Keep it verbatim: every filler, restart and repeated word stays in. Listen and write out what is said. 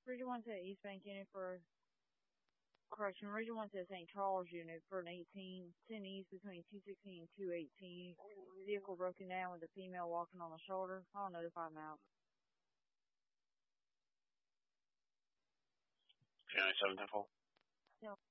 Region one to East Bank unit for correction. Region one to Saint Charles unit for an eighteen, ten East between two sixteen and two eighteen. Vehicle broken down with a female walking on the shoulder. I'll notify them out. Okay, seven ten four. Yeah.